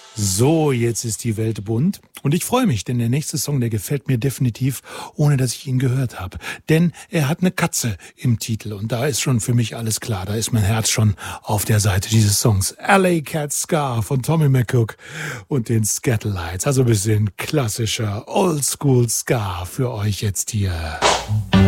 So, jetzt ist die Welt bunt und ich freue mich, denn der nächste Song, der gefällt mir definitiv, ohne dass ich ihn gehört habe. Denn er hat eine Katze im Titel und da ist schon für mich alles klar. Da ist mein Herz schon auf der Seite dieses Songs. Alley Cat Ska von Tommy McCook und den Scatterlights. Also ein bisschen klassischer Oldschool Ska für euch jetzt hier.